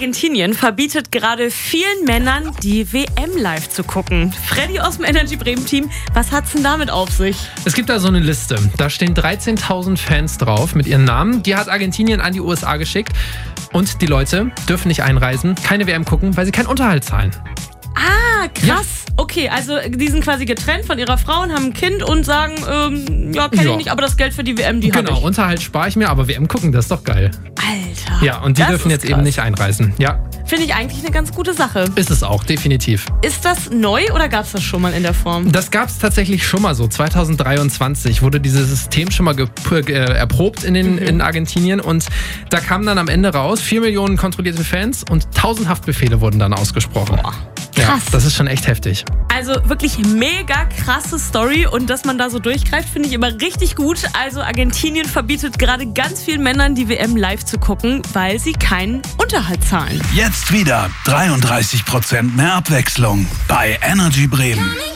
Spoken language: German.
Argentinien verbietet gerade vielen Männern, die WM live zu gucken. Freddy aus dem Energy Bremen Team, was hat's denn damit auf sich? Es gibt da so eine Liste. Da stehen 13.000 Fans drauf mit ihren Namen. Die hat Argentinien an die USA geschickt. Und die Leute dürfen nicht einreisen, keine WM gucken, weil sie keinen Unterhalt zahlen. Ah, krass. Ja. Okay, also die sind quasi getrennt von ihrer Frau und haben ein Kind und sagen, kenn ich nicht, aber das Geld für die WM, die habe ich. Genau, Unterhalt spare ich mir, aber WM gucken, das ist doch geil. Alter. Ja, und die dürfen jetzt eben nicht einreisen. Ja. Finde ich eigentlich eine ganz gute Sache. Ist es auch, definitiv. Ist das neu oder gab es das schon mal in der Form? Das gab es tatsächlich schon mal so. 2023 wurde dieses System schon mal erprobt in Argentinien und da kam dann am Ende raus, 4 Millionen kontrollierte Fans und 1000 Haftbefehle wurden dann ausgesprochen. Boah. Ja, krass. das ist schon echt heftig. Also wirklich mega krasse Story und dass man da so durchgreift, finde ich immer richtig gut. Also Argentinien verbietet gerade ganz vielen Männern, die WM live zu gucken, weil sie keinen Unterhalt zahlen. Jetzt wieder 33% mehr Abwechslung bei Energy Bremen.